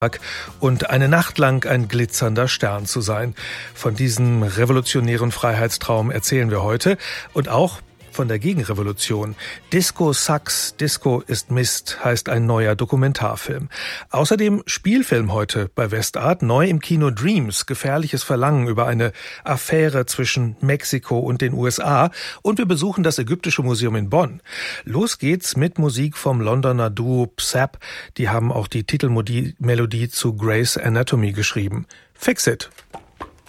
und eine Nacht lang ein glitzernder Stern zu sein. Von diesem revolutionären Freiheitstraum erzählen wir heute und auch von der Gegenrevolution. Disco sucks, Disco ist Mist, heißt ein neuer Dokumentarfilm. Außerdem Spielfilm heute bei Westart, neu im Kino Dreams, gefährliches Verlangen über eine Affäre zwischen Mexiko und den USA. Und wir besuchen das Ägyptische Museum in Bonn. Los geht's mit Musik vom Londoner Duo Psap. Die haben auch die Titelmelodie zu Grey's Anatomy geschrieben. Fix it!